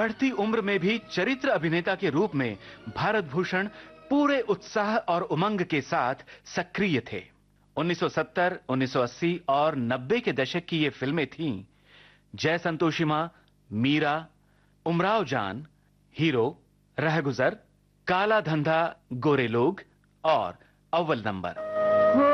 बढ़ती उम्र में भी चरित्र अभिनेता के रूप में भारत भूषण पूरे उत्साह और उमंग के साथ सक्रिय थे। 1970, 1980 और 90 के दशक की ये फिल्में थीं जय संतोषी मां, मीरा, उमराव जान, हीरो, रहगुजर, काला धंधा, गोरे लोग और अव्वल नंबर।